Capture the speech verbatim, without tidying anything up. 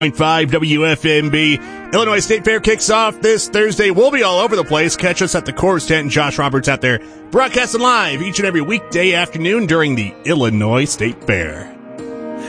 point five W F M B. Illinois State Fair kicks off this Thursday. We'll be all over the place. Catch us at the Coors Tent, and Josh Roberts out there broadcasting live each and every weekday afternoon during the Illinois State Fair.